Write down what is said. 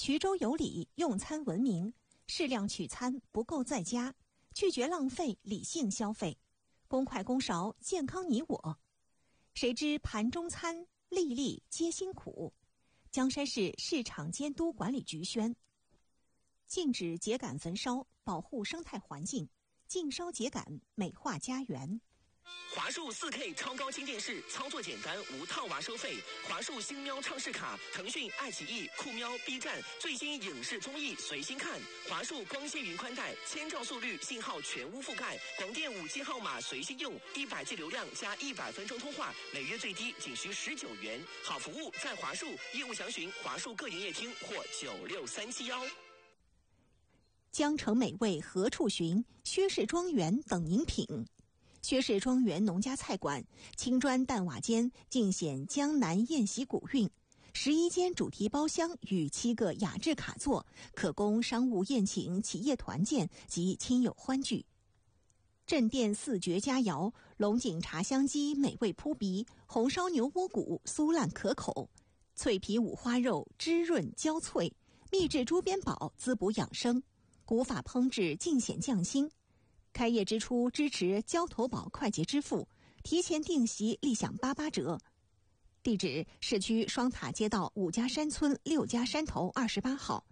衢州有礼，用餐文明，适量取餐，不够在家，拒绝浪费，理性消费，公筷公勺，健康你我。谁知盘中餐，粒粒皆辛苦。江山市市场监督管理局宣：禁止秸秆焚烧，保护生态环境，禁烧秸秆，美化家园。 华数 4K 超高清电视，操作简单，无套娃收费。华数星喵畅视卡，腾讯、爱奇艺、酷喵、B 站最新影视综艺随心看。华数光纤云宽带，1000兆速率，信号全屋覆盖，广电5G 号码随心用，100G 流量加100分钟通话，每月最低仅需19元。好服务在华数，业务详询华数各营业厅或96371。 江城美味何处寻？薛氏庄园等您品。薛氏庄园农家菜馆，青砖淡瓦间尽显江南宴席古韵。11间主题包厢与7个雅致卡座，可供商务宴请、企业团建及亲友欢聚。镇店4绝佳肴：龙井茶香鸡美味扑鼻，红烧牛窝骨酥烂可口，脆皮五花肉汁润焦脆，秘制猪鞭煲滋补养生，古法烹制尽显匠心。开业之初支持交投宝快捷支付，提前订席立享88折。地址：市区双塔街道5家山村6家山头28号，